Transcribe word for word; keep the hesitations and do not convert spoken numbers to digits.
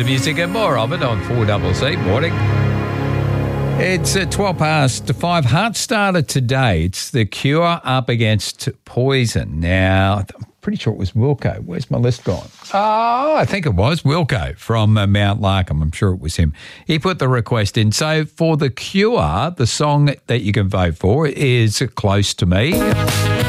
music and more of it on four C C Morning. It's at twelve past five. Heart starter today. It's The Cure up against Poison. Now, I'm pretty sure it was Wilco. Where's my list gone? Oh, I think it was Wilco from uh, Mount Larkham. I'm sure it was him. He put the request in. So for The Cure, the song that you can vote for is Close to Me.